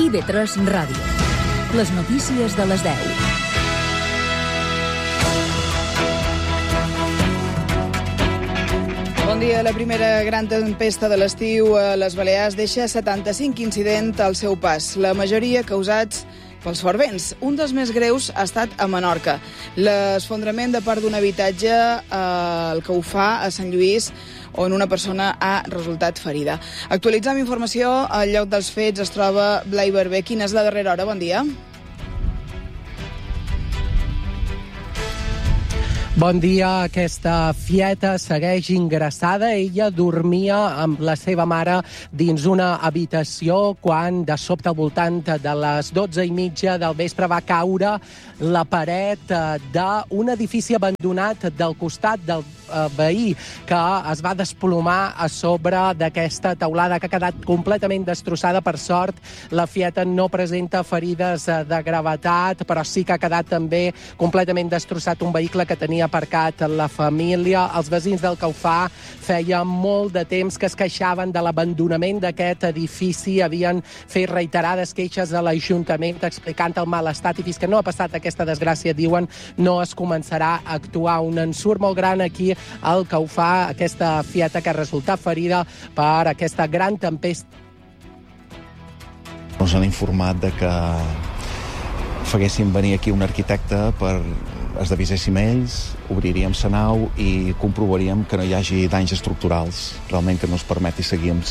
IB3 Ràdio. Les notícies de les 10. Bon dia. La primera gran tempesta de l'estiu a les Balears deixa 75 incidents al seu pas, la majoria causats pels forts vents. Un dels més greus ha estat a Menorca. L'esfondrament de part d'un habitatge el que ho fa a Sant Lluís, on una persona ha resultat ferida. Actualitzem informació. Al lloc dels fets es troba Blai Barber. Quina és la darrera hora? Bon dia. Bon dia. Aquesta fieta segueix ingressada. Ella dormia amb la seva mare dins una habitació quan, de sobte, al voltant de les 12:30 del vespre, va caure la paret d'un edifici abandonat del costat del veí, que es va desplomar a sobre d'aquesta teulada, que ha quedat completament destrossada. Per sort, la fieta no presenta ferides de gravetat, però sí que ha quedat també completament destrossat un vehicle que tenia aparcat la família. Els veïns del Caufà feia molt de temps que es queixaven de l'abandonament d'aquest edifici. Havien fet reiterades queixes a l'Ajuntament explicant el mal estat, i fins que no ha passat aquesta desgràcia, diuen, no es començarà a actuar. Un ensurt molt gran aquí al Caufà, aquesta fieta que resulta ferida per aquesta gran tempesta. Ens han informat de que faguéssim venir aquí un arquitecte per es deviséssim ells, obriríem la nau i comprovaríem que no hi hagi danys estructurals, realment que no es permeti seguir en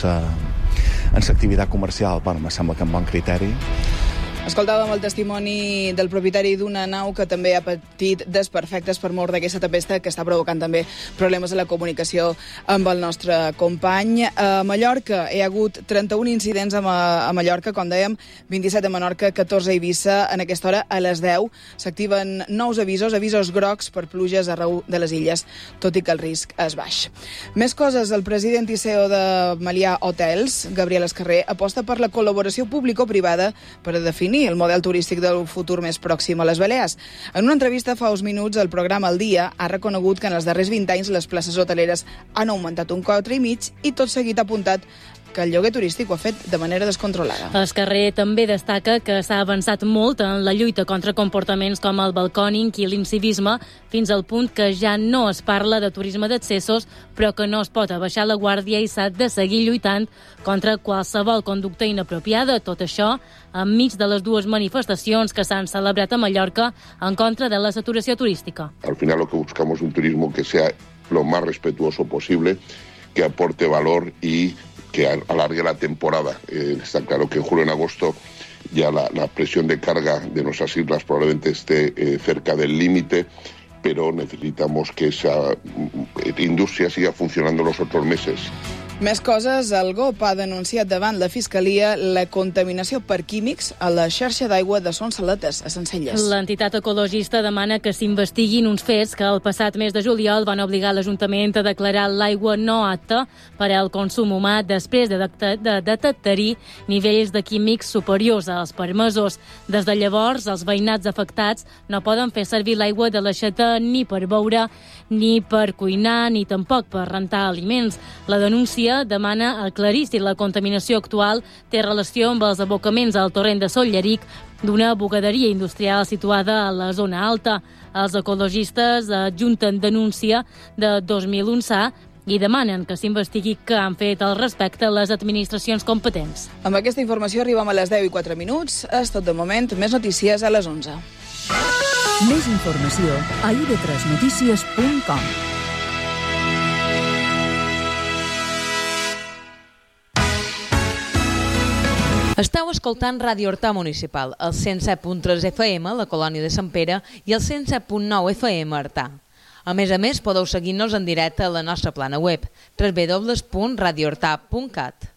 l'activitat comercial. Bueno, me sembla que amb bon criteri. Escoltàvem el testimoni del propietari d'una nau que també ha patit desperfectes per mort d'aquesta tempesta, que està provocant també problemes a la comunicació amb el nostre company. A Mallorca hi ha hagut 31 incidents a Mallorca, com dèiem, 27 a Menorca, 14 a Eivissa. En aquesta hora, a les 10, s'activen nous avisos grocs per pluges arreu de les illes, tot i que el risc és baix. Més coses. El president i CEO de Melià Hotels, Gabriel Escarrer, aposta per la col·laboració público-privada per a definir el model turístic del futur més pròxim a les Balears. En una entrevista fa uns minuts, el programa El Dia ha reconegut que en els darrers 20 anys les places hoteleres han augmentat un 4,5 i tot seguit ha apuntat que el lloguer turístic ho ha fet de manera descontrolada. Escarrer també destaca que s'ha avançat molt en la lluita contra comportaments com el balcòning i l'incivisme, fins al punt que ja no es parla de turisme d'accessos, però que no es pot abaixar la guàrdia i s'ha de seguir lluitant contra qualsevol conducta inapropiada. Tot això enmig de les dues manifestacions que s'han celebrat a Mallorca en contra de la saturació turística. Al final lo que buscamos es un turismo que sea lo más respetuoso posible, que aporte valor y que alargue la temporada. Está claro que en julio y en agosto ya la presión de carga de nuestras islas probablemente esté cerca del límite, pero necesitamos que esa industria siga funcionando los otros meses. Més coses. El GOP ha denunciat davant la Fiscalia la contaminació per químics a la xarxa d'aigua de Son Saletes, a Sencelles. L'entitat ecologista demana que s'investiguin uns fets que el passat mes de juliol van obligar l'Ajuntament a declarar l'aigua no apta per al consum humà després de detectar-hi nivells de químics superiors als permesos. Des de llavors, els veïnats afectats no poden fer servir l'aigua de l'aixeta ni per beure, ni per cuinar, ni tampoc per rentar aliments. La denúncia demana aclarir si la contaminació actual té relació amb els abocaments al torrent de Solleric d'una bogaderia industrial situada a la zona alta. Els ecologistes adjunten denúncia de 2011 i demanen que s'investigui què han fet al respecte les administracions competents. Amb aquesta informació arribem a les 10:04. És tot de moment. Més notícies a les 11. Més informació a ib3notícies.com. Esteu escoltant Ràdio Horta Municipal, el 107.3 FM, la colònia de Sant Pere, i el 107.9 FM, Artà. A més, podeu seguir-nos en directe a la nostra plana web, www.radiohorta.cat.